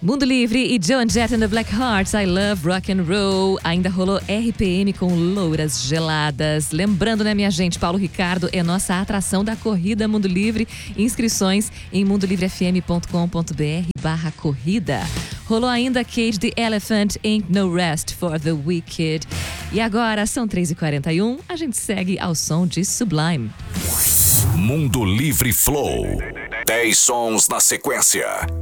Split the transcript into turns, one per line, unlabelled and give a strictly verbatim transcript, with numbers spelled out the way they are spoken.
Mundo Livre e Joan Jett and the Black Hearts, I Love Rock and Roll. Ainda rolou R P M com Louras Geladas. Lembrando, né, minha gente, Paulo Ricardo é nossa atração da Corrida Mundo Livre. Inscrições em mundolivrefm.com.br barra corrida. Rolou ainda Cage the Elephant, Ain't No Rest for the Wicked. E agora, são três e quarenta e um, a gente segue ao som de Sublime.
Mundo Livre Flow. dez sons na sequência.